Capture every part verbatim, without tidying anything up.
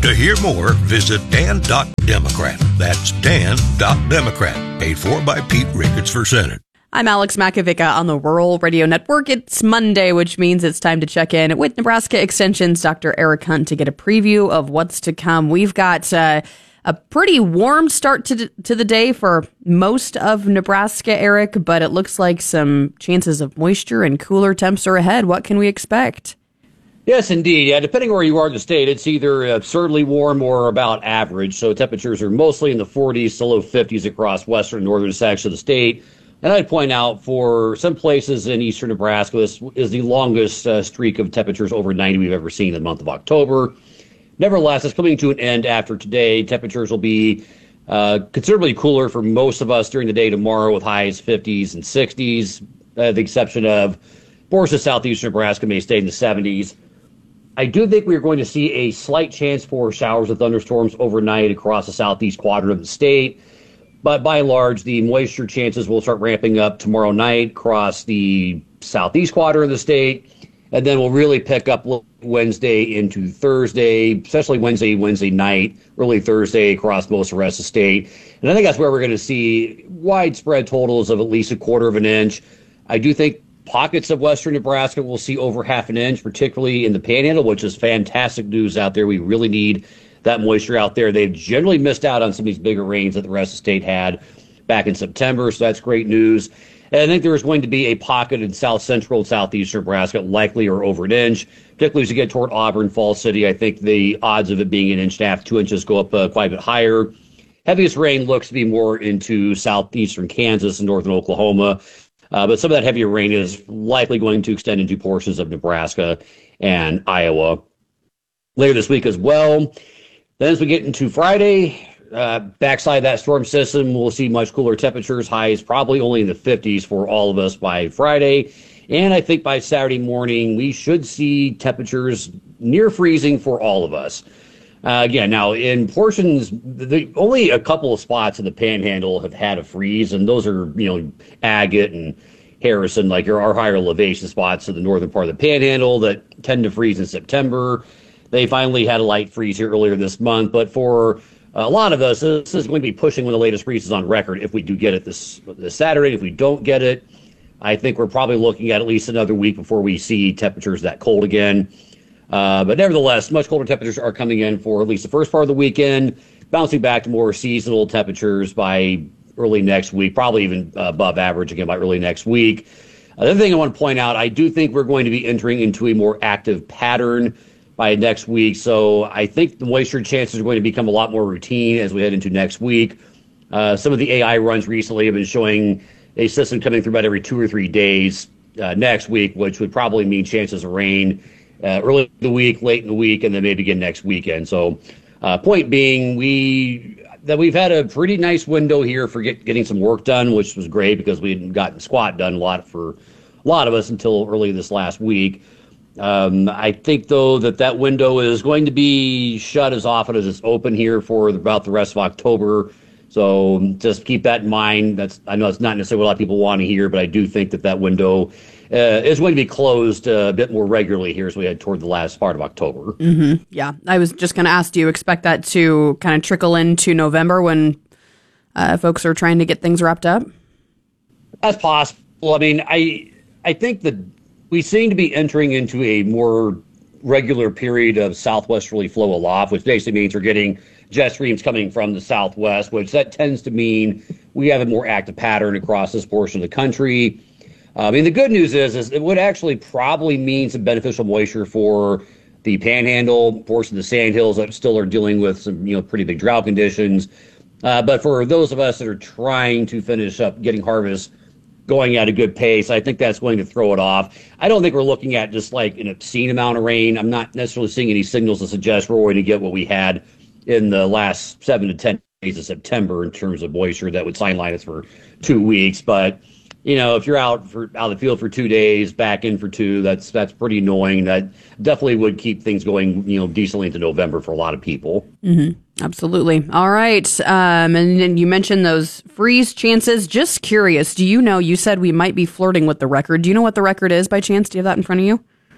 To hear more, visit dan dot democrat. That's dan dot democrat. Paid for by Pete Ricketts for Senate. I'm Alex Makovica on the Rural Radio Network. It's Monday, which means it's time to check in with Nebraska Extension's Doctor Eric Hunt to get a preview of what's to come. We've got uh, a pretty warm start to, d- to the day for most of Nebraska, Eric, but it looks like some chances of moisture and cooler temps are ahead. What can we expect? Yes, indeed. Yeah, depending where you are in the state, it's either absurdly warm or about average. So temperatures are mostly in the forties to low fifties across western and northern sections of the state. And I'd point out for some places in eastern Nebraska, this is the longest uh, streak of temperatures over ninety we've ever seen in the month of October. Nevertheless, it's coming to an end after today. Temperatures will be uh, considerably cooler for most of us during the day tomorrow with highs fifties and sixties, uh, the exception of portions of southeastern Nebraska may stay in the seventies. I do think we're going to see a slight chance for showers and thunderstorms overnight across the southeast quadrant of the state. But by and large, the moisture chances will start ramping up tomorrow night across the southeast quadrant of the state. And then we'll really pick up Wednesday into Thursday, especially Wednesday, Wednesday night, early Thursday across most of the rest of the state. And I think that's where we're going to see widespread totals of at least a quarter of an inch. I do think pockets of western Nebraska will see over half an inch, particularly in the Panhandle, which is fantastic news out there. We really need that moisture out there. They've generally missed out on some of these bigger rains that the rest of the state had back in September, so that's great news. And I think there's going to be a pocket in south central and southeast Nebraska, likely or over an inch, particularly as you get toward Auburn, Falls City. I think the odds of it being an inch and a half, two inches go up uh, quite a bit higher. Heaviest rain looks to be more into southeastern Kansas and northern Oklahoma, uh, but some of that heavier rain is likely going to extend into portions of Nebraska and Iowa later this week as well. Then as we get into Friday, uh, backside that storm system, we'll see much cooler temperatures, highs probably only in the fifties for all of us by Friday. And I think by Saturday morning, we should see temperatures near freezing for all of us. Uh, again, now in portions, the, only a couple of spots in the Panhandle have had a freeze, and those are, you know, Agate and Harrison, like our higher elevation spots in the northern part of the Panhandle that tend to freeze in September. They finally had a light freeze here earlier this month, but for a lot of us, this is going to be pushing one of the latest freezes on record if we do get it this, this Saturday. If we don't get it, I think we're probably looking at at least another week before we see temperatures that cold again. Uh, but nevertheless, much colder temperatures are coming in for at least the first part of the weekend, bouncing back to more seasonal temperatures by early next week, probably even uh, above average again by early next week. Another thing I want to point out, I do think we're going to be entering into a more active pattern by next week. So I think the moisture chances are going to become a lot more routine as we head into next week. Uh, some of the A I runs recently have been showing a system coming through about every two or three days uh, next week, which would probably mean chances of rain uh, early in the week, late in the week, and then maybe again next weekend. So uh, point being, we that we've had a pretty nice window here for get, getting some work done, which was great because we hadn't gotten squat done a lot for a lot of us until early this last week. Um, I think, though, that that window is going to be shut as often as it's open here for about the rest of October. So just keep that in mind. That's I know it's not necessarily what a lot of people want to hear, but I do think that that window uh, is going to be closed uh, a bit more regularly here as we head toward the last part of October. Mm-hmm. Yeah, I was just going to ask, do you expect that to kind of trickle into November when uh, folks are trying to get things wrapped up? That's possible. I mean, I I think that we seem to be entering into a more regular period of southwesterly flow aloft, which basically means we're getting jet streams coming from the southwest, which that tends to mean we have a more active pattern across this portion of the country. Uh, I mean, the good news is, is it would actually probably mean some beneficial moisture for the Panhandle, portion of the Sandhills that still are dealing with some, you know, pretty big drought conditions. Uh, but for those of us that are trying to finish up getting harvest going at a good pace, I think that's going to throw it off. I don't think we're looking at just like an obscene amount of rain. I'm not necessarily seeing any signals that suggest we're going to get what we had in the last seven to ten days of September in terms of moisture that would sideline us for two weeks. But, you know, if you're out for out of the field for two days, back in for two, that's that's pretty annoying. That definitely would keep things going, you know, decently into November for a lot of people. Mm-hmm. Absolutely. All right. Um, and then you mentioned those freeze chances. Just curious, do you know, you said we might be flirting with the record. Do you know what the record is by chance? Do you have that in front of you?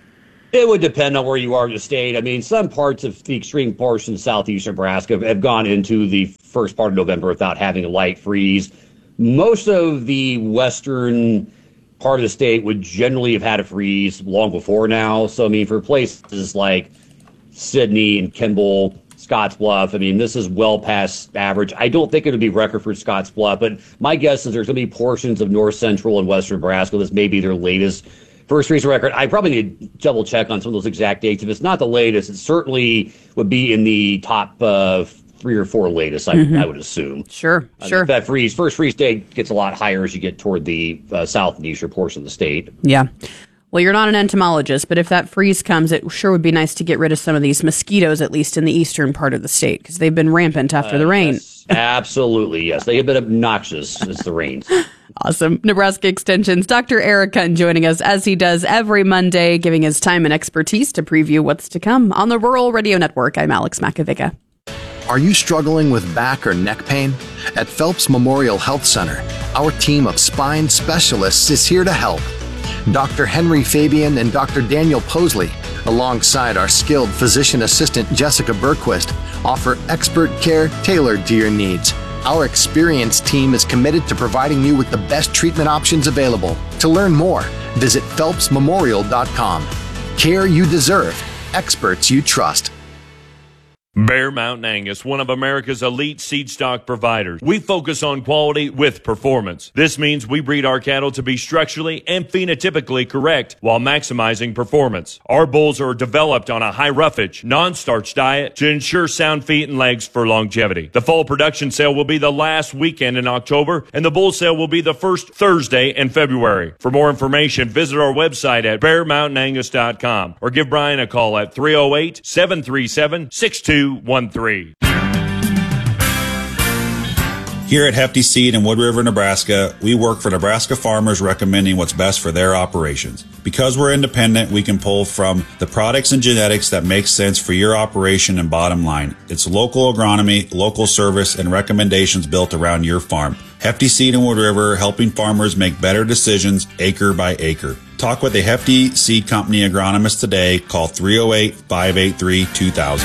It would depend on where you are in the state. I mean, some parts of the extreme portion of southeastern Nebraska have gone into the first part of November without having a light freeze. Most of the western part of the state would generally have had a freeze long before now. So, I mean, for places like Sidney and Kimball, Scottsbluff, I mean, this is well past average. I don't think it would be record for Scottsbluff, but my guess is there's going to be portions of north central and western Nebraska. This may be their latest first freeze record. I probably need to double check on some of those exact dates. If it's not the latest, it certainly would be in the top uh, three or four latest, I, mm-hmm. I would assume. Sure, uh, sure. That freeze, first freeze date gets a lot higher as you get toward the uh, south and eastern portion of the state. Yeah. Well, you're not an entomologist, but if that freeze comes, it sure would be nice to get rid of some of these mosquitoes, at least in the eastern part of the state, because they've been rampant after uh, the rain. Yes, absolutely, yes. They have been obnoxious as the rains. Awesome. Nebraska Extension's Doctor Eric Hunt joining us as he does every Monday, giving his time and expertise to preview what's to come on the Rural Radio Network. I'm Alex Makovica. Are you struggling with back or neck pain? At Phelps Memorial Health Center, our team of spine specialists is here to help. Doctor Henry Fabian and Doctor Daniel Posley, alongside our skilled physician assistant Jessica Berquist, offer expert care tailored to your needs. Our experienced team is committed to providing you with the best treatment options available. To learn more, visit phelps memorial dot com. Care you deserve, experts you trust. Bear Mountain Angus, one of America's elite seed stock providers. We focus on quality with performance. This means we breed our cattle to be structurally and phenotypically correct while maximizing performance. Our bulls are developed on a high roughage, non-starch diet to ensure sound feet and legs for longevity. The fall production sale will be the last weekend in October, and the bull sale will be the first Thursday in February. For more information, visit our website at bear mountain angus dot com or give Brian a call at three oh eight, seven three seven, six two one three. Here at Hefty Seed in Wood River, Nebraska, we work for Nebraska farmers recommending what's best for their operations. Because we're independent, we can pull from the products and genetics that make sense for your operation and bottom line. It's local agronomy, local service, and recommendations built around your farm. Hefty Seed in Wood River, helping farmers make better decisions acre by acre. Talk with a Hefty Seed Company agronomist today. Call three oh eight, five eight three, two thousand.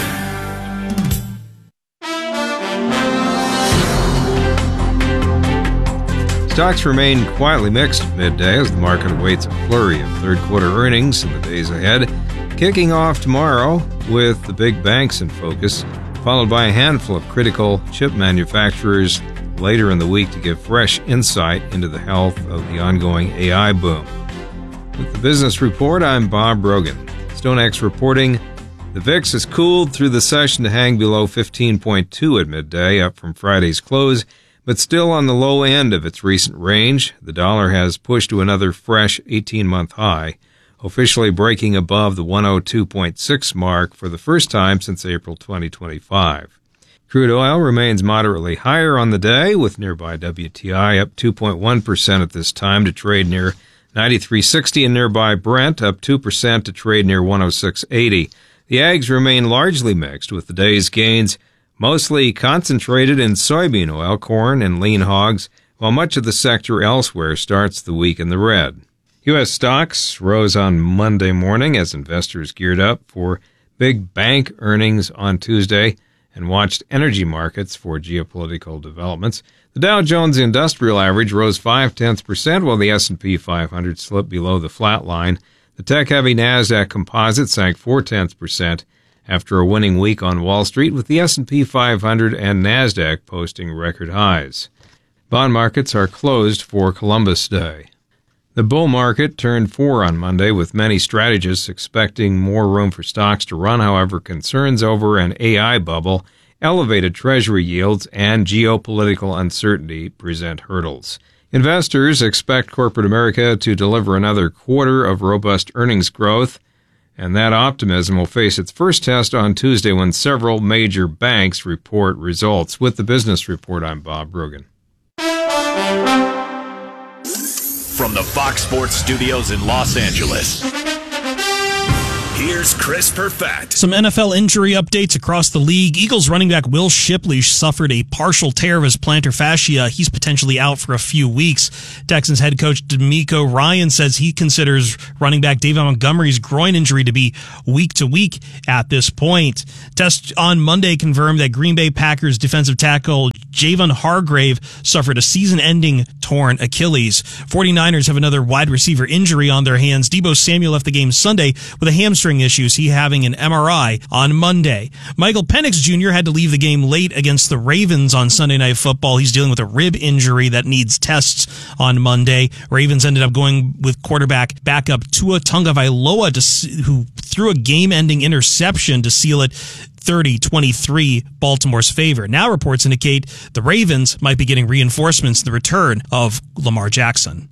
Stocks remain quietly mixed at midday as the market awaits a flurry of third quarter earnings in the days ahead, kicking off tomorrow with the big banks in focus, followed by a handful of critical chip manufacturers later in the week to give fresh insight into the health of the ongoing A I boom. With the business report, I'm Bob Brogan. StoneX reporting the V I X has cooled through the session to hang below fifteen point two at midday, up from Friday's close, but still on the low end of its recent range. The dollar has pushed to another fresh eighteen-month high, officially breaking above the one oh two point six mark for the first time since April twenty twenty-five. Crude oil remains moderately higher on the day, with nearby W T I up two point one percent at this time to trade near ninety-three sixty, and nearby Brent up two percent to trade near one oh six eighty. The ags remain largely mixed, with the day's gains mostly concentrated in soybean oil, corn, and lean hogs, while much of the sector elsewhere starts the week in the red. U S stocks rose on Monday morning as investors geared up for big bank earnings on Tuesday and watched energy markets for geopolitical developments. The Dow Jones Industrial Average rose five-tenths percent, while the S and P five hundred slipped below the flat line. The tech-heavy NASDAQ Composite sank four-tenths percent after a winning week on Wall Street, with the S and P five hundred and NASDAQ posting record highs. Bond markets are closed for Columbus Day. The bull market turned four on Monday, with many strategists expecting more room for stocks to run. However, concerns over an A I bubble, elevated Treasury yields, and geopolitical uncertainty present hurdles. Investors expect corporate America to deliver another quarter of robust earnings growth, and that optimism will face its first test on Tuesday when several major banks report results. With the business report, I'm Bob Brogan. From the Fox Sports Studios in Los Angeles, Here's Chris Perfett. Some N F L injury updates across the league. Eagles running back Will Shipley suffered a partial tear of his plantar fascia. He's potentially out for a few weeks. Texans head coach DeMeco Ryan says he considers running back David Montgomery's groin injury to be week to week at this point. Tests on Monday confirmed that Green Bay Packers defensive tackle Javon Hargrave suffered a season-ending torn Achilles. 49ers have another wide receiver injury on their hands. Deebo Samuel left the game Sunday with a hamstring issues, he having an M R I on Monday. Michael Penix Junior had to leave the game late against the Ravens on Sunday Night Football. He's dealing with a rib injury that needs tests on Monday. Ravens ended up going with quarterback backup Tua Tagovailoa, to, who threw a game-ending interception to seal it thirty twenty-three Baltimore's favor. Now reports indicate the Ravens might be getting reinforcements in the return of Lamar Jackson.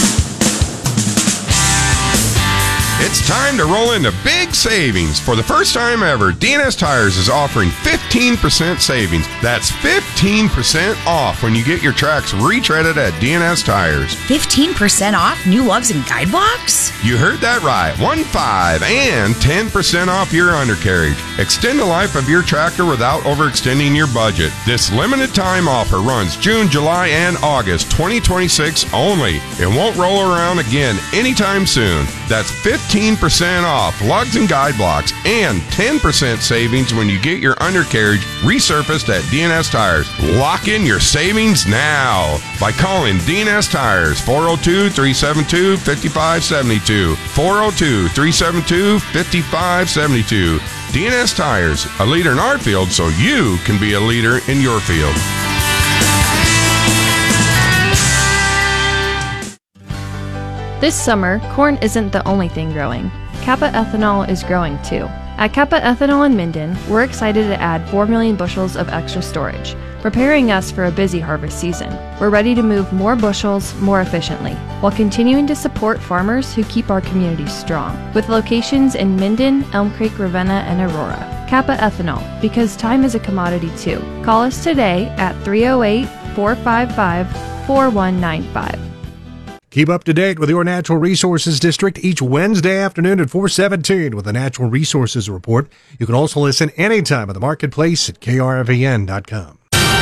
It's time to roll into big savings. For the first time ever, D N S Tires is offering fifteen percent savings. That's fifteen percent off when you get your tracks retreaded at D N S Tires. fifteen percent off new lugs and guide blocks? You heard that right. One five and ten percent off your undercarriage. Extend the life of your tractor without overextending your budget. This limited time offer runs June, July, and August twenty twenty-six only. It won't roll around again anytime soon. That's fifteen percent off lugs and guide blocks and ten percent savings when you get your undercarriage resurfaced at D N S Tires. Lock in your savings now by calling D N S Tires four oh two, three seven two, five five seven two. four oh two, three seven two, five five seven two. D N S Tires, a leader in our field so you can be a leader in your field. This summer, corn isn't the only thing growing. Kappa Ethanol is growing too. At Kappa Ethanol in Minden, we're excited to add four million bushels of extra storage, preparing us for a busy harvest season. We're ready to move more bushels more efficiently, while continuing to support farmers who keep our communities strong, with locations in Minden, Elm Creek, Ravenna, and Aurora. Kappa Ethanol, because time is a commodity too. Call us today at three oh eight, four five five, four one nine five. Keep up to date with your Natural Resources District each Wednesday afternoon at four seventeen with the Natural Resources Report. You can also listen anytime at the Marketplace at K R V N dot com.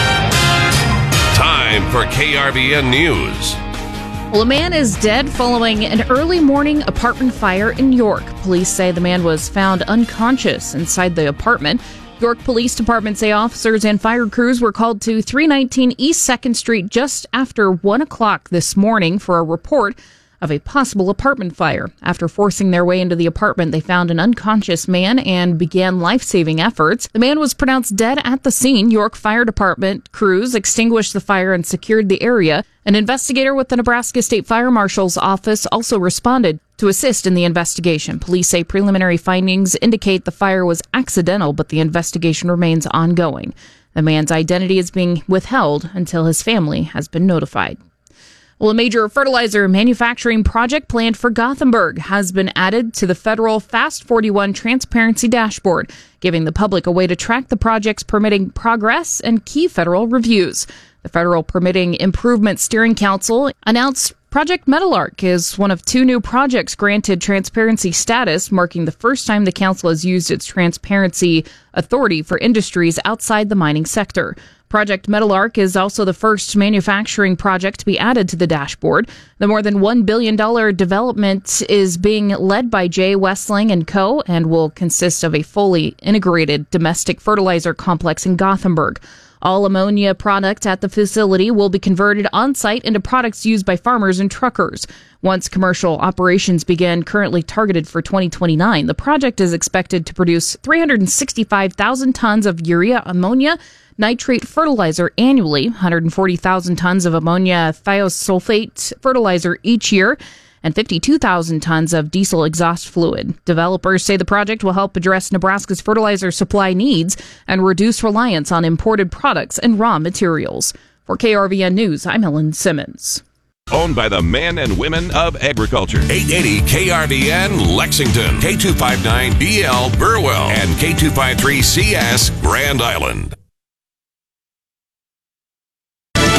Time for K R V N News. Well, a man is dead following an early morning apartment fire in York. Police say the man was found unconscious inside the apartment. York Police Department say officers and fire crews were called to three nineteen East second Street just after one o'clock this morning for a report of a possible apartment fire. After forcing their way into the apartment, they found an unconscious man and began life-saving efforts. The man was pronounced dead at the scene. York Fire Department crews extinguished the fire and secured the area. An investigator with the Nebraska State Fire Marshal's office also responded to assist in the investigation. Police say preliminary findings indicate the fire was accidental, but the investigation remains ongoing. The man's identity is being withheld until his family has been notified. Well, a major fertilizer manufacturing project planned for Gothenburg has been added to the federal Fast forty-one Transparency Dashboard, giving the public a way to track the project's permitting progress and key federal reviews. The Federal Permitting Improvement Steering Council announced Project Meadowlark is one of two new projects granted transparency status, marking the first time the council has used its transparency authority for industries outside the mining sector. Project Meadowlark is also the first manufacturing project to be added to the dashboard. The more than one billion dollars development is being led by Jay Westling and Co. and will consist of a fully integrated domestic fertilizer complex in Gothenburg. All ammonia product at the facility will be converted on-site into products used by farmers and truckers. Once commercial operations begin, currently targeted for twenty twenty-nine, the project is expected to produce three hundred sixty-five thousand tons of urea ammonia nitrate fertilizer annually, one hundred forty thousand tons of ammonia thiosulfate fertilizer each year, and fifty-two thousand tons of diesel exhaust fluid. Developers say the project will help address Nebraska's fertilizer supply needs and reduce reliance on imported products and raw materials. For K R V N News, I'm Helen Simmons. Owned by the men and women of agriculture. eight eighty K R V N Lexington, K two fifty-nine B L Burwell, and K two fifty-three C S Grand Island.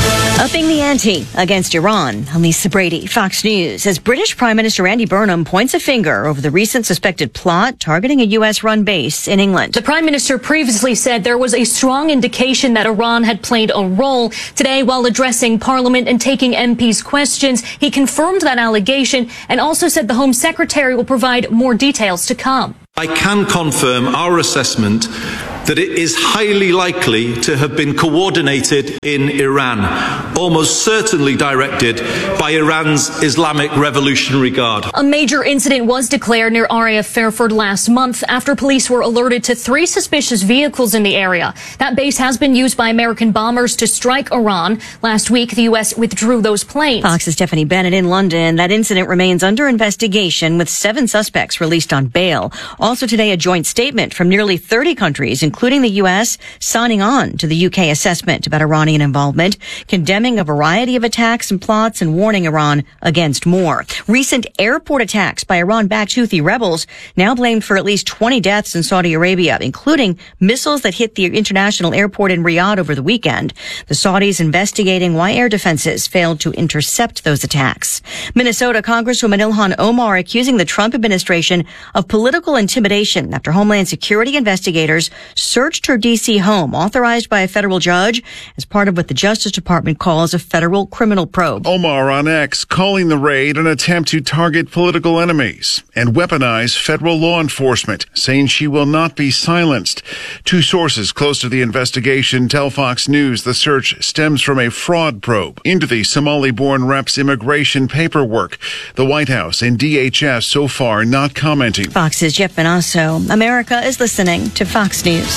Upping the ante against Iran. Lisa Brady, Fox News. As British Prime Minister Andy Burnham points a finger over the recent suspected plot targeting a U S-run base in England. The Prime Minister previously said there was a strong indication that Iran had played a role. Today, while addressing Parliament and taking M Ps' questions, he confirmed that allegation and also said the Home Secretary will provide more details to come. I can confirm our assessment that it is highly likely to have been coordinated in Iran, almost certainly directed by Iran's Islamic Revolutionary Guard. A major incident was declared near R A F Fairford last month after police were alerted to three suspicious vehicles in the area. That base has been used by American bombers to strike Iran. Last week, the U S withdrew those planes. Fox's Stephanie Bennett in London. That incident remains under investigation with seven suspects released on bail. Also today, a joint statement from nearly thirty countries, including the U S, signing on to the U K assessment about Iranian involvement, condemning a variety of attacks and plots and warning Iran against more. Recent airport attacks by Iran-backed Houthi rebels now blamed for at least twenty deaths in Saudi Arabia, including missiles that hit the international airport in Riyadh over the weekend. The Saudis investigating why air defenses failed to intercept those attacks. Minnesota Congresswoman Ilhan Omar accusing the Trump administration of political intimidation after Homeland Security investigators searched her D C home, authorized by a federal judge, as part of what the Justice Department calls a federal criminal probe. Omar on X calling the raid an attempt to target political enemies and weaponize federal law enforcement, saying she will not be silenced. Two sources close to the investigation tell Fox News the search stems from a fraud probe into the Somali-born rep's immigration paperwork. The White House and D H S so far not commenting. Fox's Jeff Benasso. America is listening to Fox News.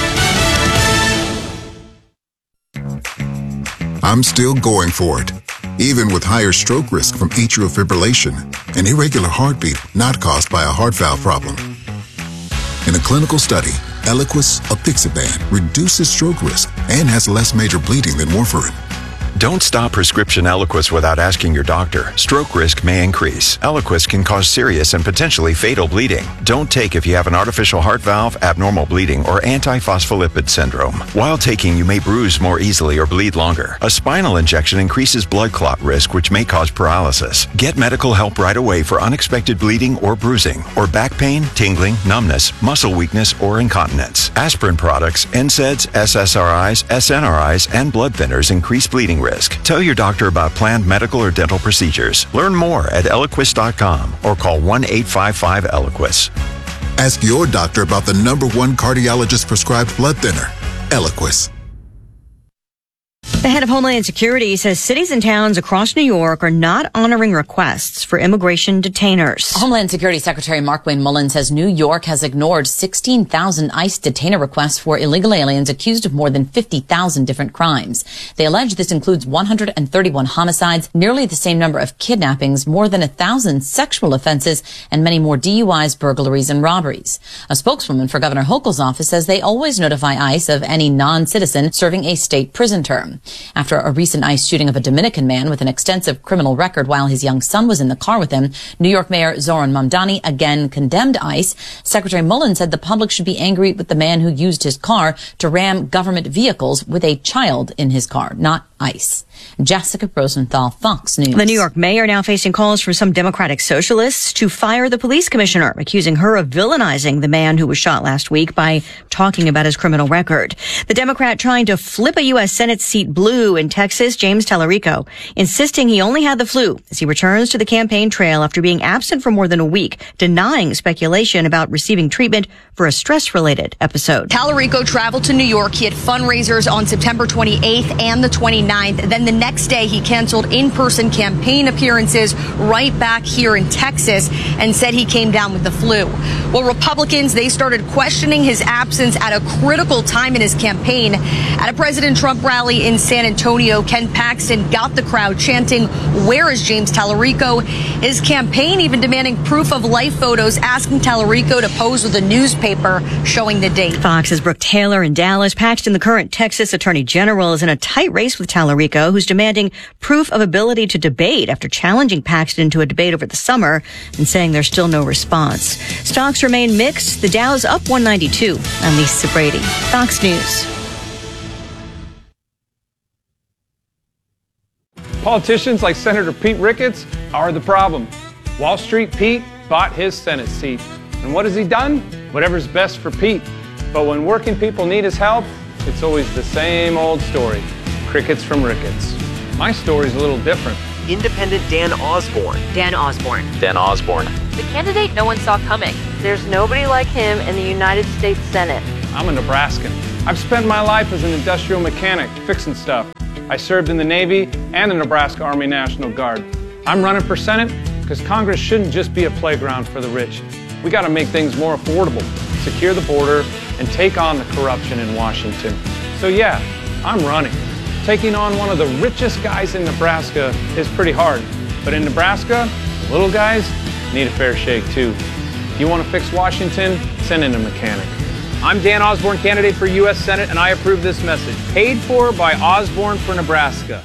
I'm still going for it, even with higher stroke risk from atrial fibrillation, an irregular heartbeat not caused by a heart valve problem. In a clinical study, Eliquis apixaban reduces stroke risk and has less major bleeding than warfarin. Don't stop prescription Eliquis without asking your doctor. Stroke risk may increase. Eliquis can cause serious and potentially fatal bleeding. Don't take if you have an artificial heart valve, abnormal bleeding, or antiphospholipid syndrome. While taking, you may bruise more easily or bleed longer. A spinal injection increases blood clot risk, which may cause paralysis. Get medical help right away for unexpected bleeding or bruising, or back pain, tingling, numbness, muscle weakness, or incontinence. Aspirin products, N SAIDs, S S R Is, S N R Is, and blood thinners increase bleeding risk. Risk. Tell your doctor about planned medical or dental procedures. Learn more at Eliquis dot com or call one eight five five Eliquis. Ask your doctor about the number one cardiologist prescribed blood thinner, Eliquis. The head of Homeland Security says cities and towns across New York are not honoring requests for immigration detainers. Homeland Security Secretary Markwayne Mullin says New York has ignored sixteen thousand ICE detainer requests for illegal aliens accused of more than fifty thousand different crimes. They allege this includes one hundred thirty-one homicides, nearly the same number of kidnappings, more than a thousand sexual offenses, and many more D U Is, burglaries, and robberies. A spokeswoman for Governor Hochul's office says they always notify ICE of any non-citizen serving a state prison term. After a recent ICE shooting of a Dominican man with an extensive criminal record while his young son was in the car with him, New York Mayor Zoran Mamdani again condemned ICE. Secretary Mullin said the public should be angry with the man who used his car to ram government vehicles with a child in his car, not ICE. Jessica Rosenthal, Fox News. The New York mayor now facing calls from some Democratic socialists to fire the police commissioner, accusing her of villainizing the man who was shot last week by talking about his criminal record. The Democrat trying to flip a U S Senate seat blue in Texas, James Tallarico, insisting he only had the flu as he returns to the campaign trail after being absent for more than a week, denying speculation about receiving treatment for a stress-related episode. Tallarico traveled to New York. He had fundraisers on September twenty-eighth and the twenty-ninth. Then the next day, he canceled in-person campaign appearances right back here in Texas and said he came down with the flu. Well, Republicans, they started questioning his absence at a critical time in his campaign. At a President Trump rally in San Antonio, Ken Paxton got the crowd chanting, "Where is James Tallarico?" His campaign even demanding proof of life photos, asking Tallarico to pose with a newspaper showing the date. Fox's Brooke Taylor in Dallas. Paxton, the current Texas Attorney General, is in a tight race with Tallarico, who's demanding proof of ability to debate after challenging Paxton to a debate over the summer and saying there's still no response. Stocks remain mixed. The Dow's up one ninety-two. I'm Lisa Brady, Fox News. Politicians like Senator Pete Ricketts are the problem. Wall Street Pete bought his Senate seat. And what has he done? Whatever's best for Pete. But when working people need his help, it's always the same old story. Crickets from Ricketts. My story's a little different. Independent Dan Osborne. Dan Osborne. Dan Osborne. The candidate no one saw coming. There's nobody like him in the United States Senate. I'm a Nebraskan. I've spent my life as an industrial mechanic, fixing stuff. I served in the Navy and the Nebraska Army National Guard. I'm running for Senate because Congress shouldn't just be a playground for the rich. We got to make things more affordable, secure the border, and take on the corruption in Washington. So yeah, I'm running. Taking on one of the richest guys in Nebraska is pretty hard. But in Nebraska, the little guys need a fair shake too. You want to fix Washington? Send in a mechanic. I'm Dan Osborne, candidate for U S Senate, and I approve this message. Paid for by Osborne for Nebraska.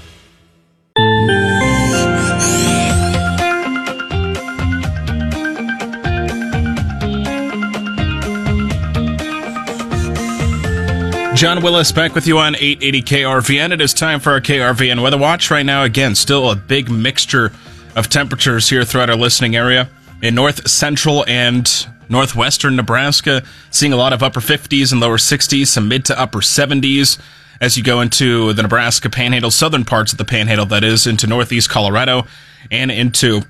John Willis back with you on eight eighty K R V N. It is time for our K R V N weather watch. Right now, again, still a big mixture of temperatures here throughout our listening area. In north central and northwestern Nebraska, seeing a lot of upper fifties and lower sixties, some mid to upper seventies as you go into the Nebraska Panhandle, southern parts of the Panhandle, that is, into northeast Colorado and into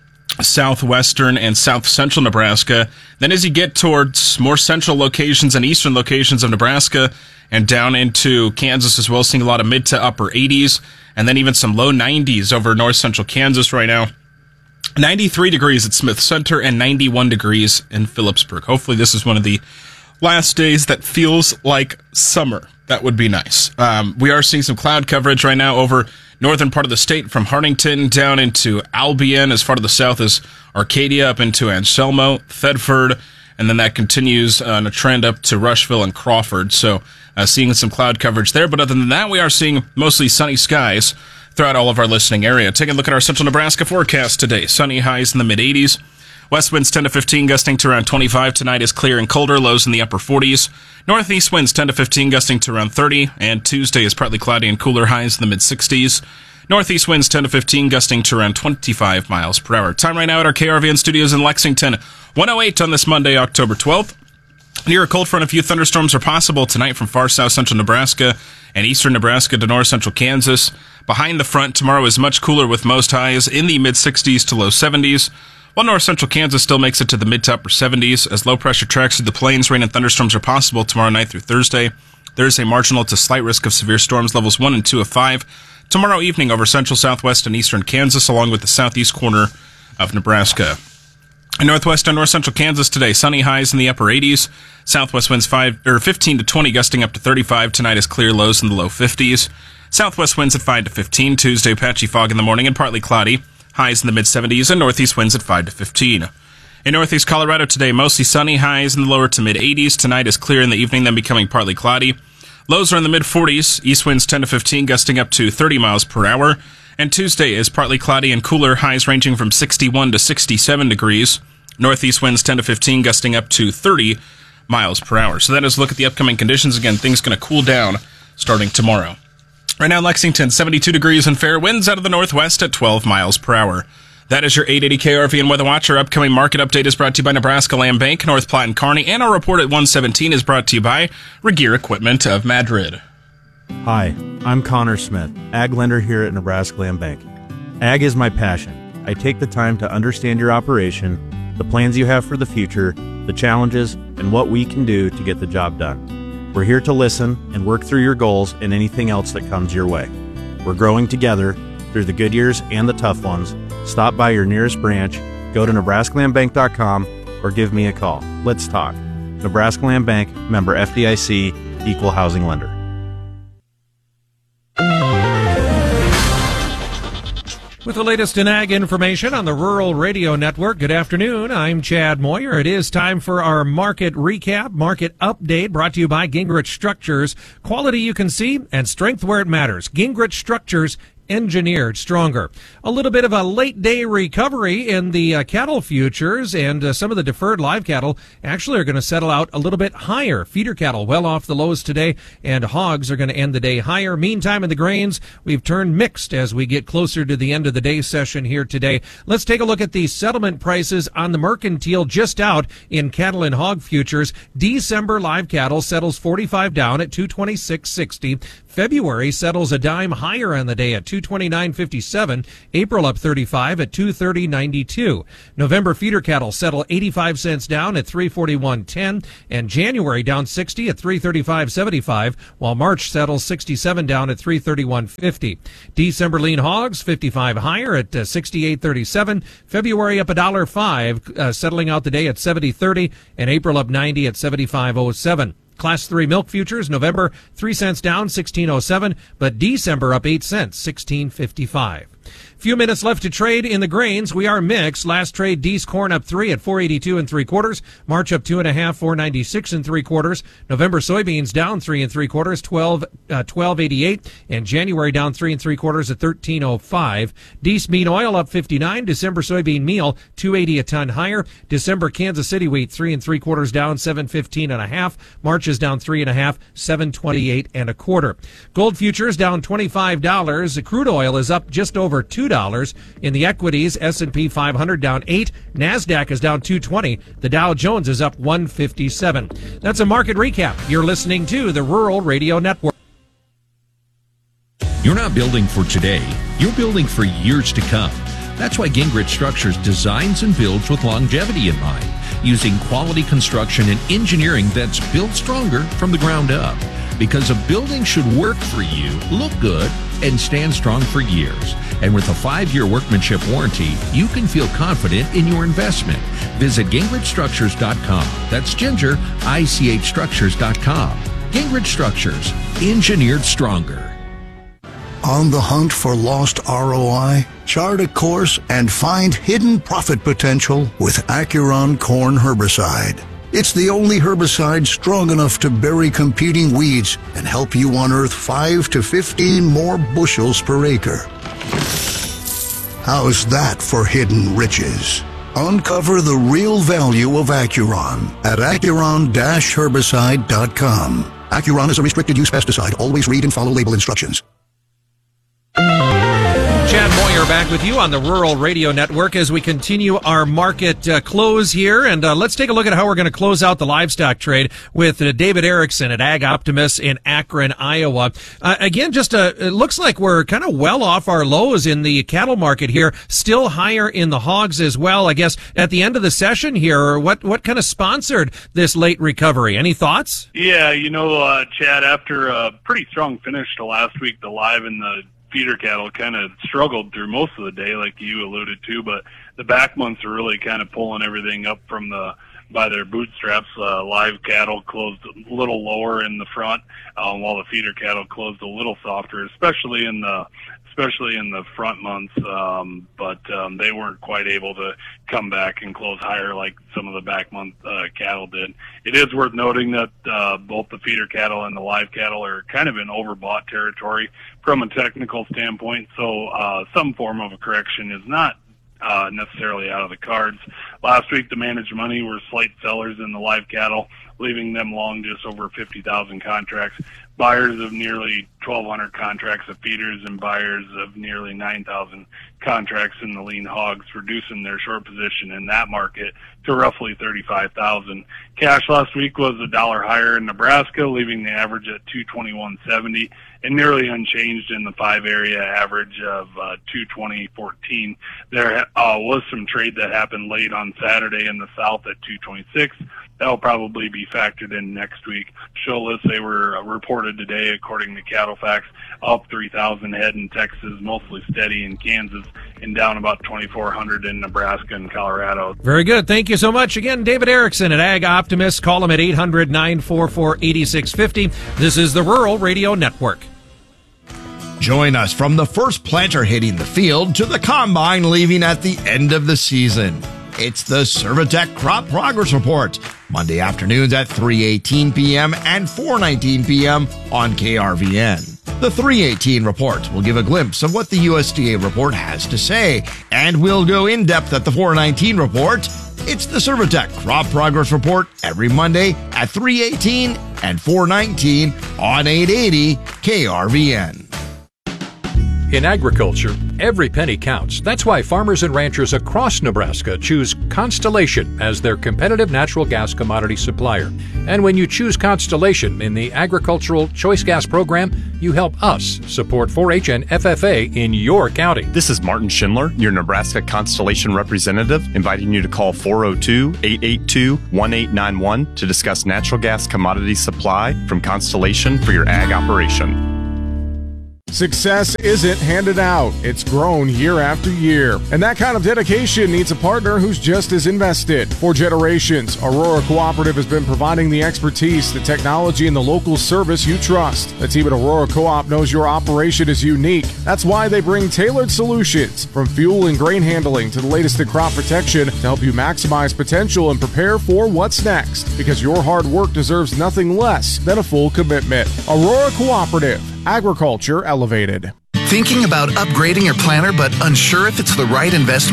southwestern and south central Nebraska. Then as you get towards more central locations and eastern locations of Nebraska and down into Kansas as well, seeing a lot of mid to upper eighties and then even some low nineties over north central Kansas right now. ninety-three degrees at Smith Center and ninety-one degrees in Phillipsburg. Hopefully this is one of the last days that feels like summer. That would be nice. Um, we are seeing some cloud coverage right now over northern part of the state, from Hartington down into Albion, as far to the south as Arcadia, up into Anselmo, Thedford, and then that continues on a trend up to Rushville and Crawford. So uh, seeing some cloud coverage there. But other than that, we are seeing mostly sunny skies throughout all of our listening area. Taking a look at our central Nebraska forecast today. Sunny, highs in the mid eighties. West winds ten to fifteen, gusting to around twenty-five. Tonight is clear and colder, lows in the upper forties. Northeast winds ten to fifteen, gusting to around thirty. And Tuesday is partly cloudy and cooler, highs in the mid sixties. Northeast winds ten to fifteen, gusting to around twenty-five miles per hour. Time right now at our K R V N studios in Lexington. one oh eight on this Monday, October twelfth. Near a cold front, a few thunderstorms are possible tonight from far south central Nebraska and eastern Nebraska to north central Kansas. Behind the front, tomorrow is much cooler with most highs in the mid sixties to low seventies. While north central Kansas still makes it to the mid to upper seventies. As low pressure tracks through the plains, rain and thunderstorms are possible tomorrow night through Thursday. There is a marginal to slight risk of severe storms, levels one and two of five. Tomorrow evening over central, southwest, and eastern Kansas, along with the southeast corner of Nebraska. In northwest and north central Kansas today, sunny, highs in the upper eighties. Southwest winds five or fifteen to twenty, gusting up to thirty-five. Tonight is clear, lows in the low fifties. Southwest winds at five to fifteen. Tuesday, patchy fog in the morning and partly cloudy. Highs in the mid seventies, and northeast winds at five to fifteen. In northeast Colorado today, mostly sunny, highs in the lower to mid eighties. Tonight is clear in the evening, then becoming partly cloudy. Lows are in the mid forties. East winds ten to fifteen, gusting up to thirty miles per hour. And Tuesday is partly cloudy and cooler, highs ranging from sixty-one to sixty-seven degrees. Northeast winds ten to fifteen, gusting up to thirty miles per hour. So that is a look at the upcoming conditions. Again, things going to cool down starting tomorrow. Right now, Lexington, seventy-two degrees and fair winds out of the northwest at twelve miles per hour. That is your eight eighty K R V N Weather Watch. Our upcoming market update is brought to you by Nebraska Land Bank, North Platte and Kearney, and our report at one seventeen is brought to you by Regeer Equipment of Madrid. Hi, I'm Connor Smith, ag lender here at Nebraska Land Bank. Ag is my passion. I take the time to understand your operation, the plans you have for the future, the challenges, and what we can do to get the job done. We're here to listen and work through your goals and anything else that comes your way. We're growing together through the good years and the tough ones. Stop by your nearest branch, go to Nebraska Land Bank dot com, or give me a call. Let's talk. Nebraska Land Bank, member F D I C, equal housing lender. With the latest in ag information on the Rural Radio Network, good afternoon. I'm Chad Moyer. It is time for our market recap, market update, brought to you by Gingrich Structures. Quality you can see and strength where it matters. Gingrich Structures, engineered stronger. A little bit of a late day recovery in the uh, cattle futures, and uh, some of the deferred live cattle actually are going to settle out a little bit higher. Feeder cattle well off the lows today, and hogs are going to end the day higher. Meantime, in the grains, we've turned mixed as we get closer to the end of the day session here today. Let's take a look at the settlement prices on the mercantile just out in cattle and hog futures. December live cattle settles forty-five down at two twenty-six sixty. February settles a dime higher on the day at two twenty-nine fifty-seven. April up thirty-five at two thirty ninety-two. November feeder cattle settle eighty-five cents down at three forty-one ten, and January down sixty at three thirty-five seventy-five, while March settles sixty-seven down at three thirty-one fifty. December lean hogs fifty-five higher at uh, sixty-eight thirty-seven. February up a dollar five, uh, settling out the day at seventy thirty, and April up ninety at seventy-five oh seven. Class three milk futures, November three cents down, sixteen oh seven, but December up eight cents, sixteen fifty-five. Few minutes left to trade in the grains. We are mixed. Last trade, D's corn up three at four eighty-two and three quarters. March up two and a half, four ninety-six and three quarters. November soybeans down three and three quarters, twelve uh, twelve eighty-eight, and January down three and three quarters at thirteen oh five. D's bean oil up fifty-nine. December soybean meal two eighty a ton higher. December Kansas City wheat three and three quarters down, seven fifteen and a half. March is down three and a half, seven twenty-eight and a quarter. Gold futures down twenty-five dollars. The crude oil is up just over two dollars. In the equities, S and P five hundred down eight, NASDAQ is down two twenty, the Dow Jones is up one fifty-seven. That's a market recap. You're listening to the Rural Radio Network. You're not building for today, you're building for years to come. That's why Gingrich Structures designs and builds with longevity in mind, using quality construction and engineering that's built stronger from the ground up. Because a building should work for you, look good, and stand strong for years. And with a five-year workmanship warranty, you can feel confident in your investment. Visit Gingrich Structures dot com. That's Ginger, I C H Structures dot com. Gingrich Structures, engineered stronger. On the hunt for lost R O I? Chart a course and find hidden profit potential with Acuron Corn Herbicide. It's the only herbicide strong enough to bury competing weeds and help you unearth five to fifteen more bushels per acre. How's that for hidden riches? Uncover the real value of Acuron at Acuron Herbicide dot com. Acuron is a restricted use pesticide. Always read and follow label instructions. Chad Moyer back with you on the Rural Radio Network as we continue our market uh, close here. And uh, let's take a look at how we're going to close out the livestock trade with uh, David Erickson at Ag Optimus in Akron, Iowa. Uh, again, just uh, it looks like we're kind of well off our lows in the cattle market here, still higher in the hogs as well. I guess at the end of the session here, what, what kind of sponsored this late recovery? Any thoughts? Yeah, you know, uh, Chad, after a pretty strong finish to last week, the live and the feeder cattle kind of struggled through most of the day, like you alluded to, but the back months are really kind of pulling everything up from the by their bootstraps. Uh, live cattle closed a little lower in the front, um, while the feeder cattle closed a little softer, especially in the especially in the front months. Um, but um, they weren't quite able to come back and close higher like some of the back month uh, cattle did. It is worth noting that uh, both the feeder cattle and the live cattle are kind of in overbought territory from a technical standpoint, so uh, some form of a correction is not uh, necessarily out of the cards. Last week, the managed money were slight sellers in the live cattle, leaving them long just over fifty thousand contracts. Buyers of nearly twelve hundred contracts of feeders and buyers of nearly nine thousand contracts in the lean hogs, reducing their short position in that market to roughly thirty-five thousand. Cash last week was a dollar higher in Nebraska, leaving the average at two twenty-one seventy, and nearly unchanged in the five area average of uh, two twenty fourteen. There uh, was some trade that happened late on Saturday in the south at two twenty-six. That'll probably be factored in next week. Show lists, they were uh, reported today, according to Cattle Facts, up three thousand head in Texas, mostly steady in Kansas, and down about twenty-four hundred in Nebraska and Colorado. Very good. Thank you so much. Again, David Erickson at Ag Optimist. Call him at eight hundred, nine four four, eight six five zero. This is the Rural Radio Network. Join us from the first planter hitting the field to the combine leaving at the end of the season. It's the Servitech Crop Progress Report, Monday afternoons at three eighteen p.m. and four nineteen p.m. on K R V N. The three eighteen report will give a glimpse of what the U S D A report has to say, and we'll go in depth at the four nineteen report. It's the Cervatec Crop Progress Report every Monday at three eighteen and four nineteen on eight eighty K R V N. In agriculture, every penny counts. That's why farmers and ranchers across Nebraska choose Constellation as their competitive natural gas commodity supplier. And when you choose Constellation in the Agricultural Choice Gas Program, you help us support four H and F F A in your county. This is Martin Schindler, your Nebraska Constellation representative, inviting you to call four oh two, eight eight two, one eight nine one to discuss natural gas commodity supply from Constellation for your ag operation. Success isn't handed out, it's grown year after year. And that kind of dedication needs a partner who's just as invested. For generations, Aurora Cooperative has been providing the expertise, the technology, and the local service you trust. The team at Aurora Co-op knows your operation is unique. That's why they bring tailored solutions, from fuel and grain handling to the latest in crop protection, to help you maximize potential and prepare for what's next. Because your hard work deserves nothing less than a full commitment. Aurora Cooperative. Agriculture elevated. Thinking about upgrading your planter but unsure if it's the right investment?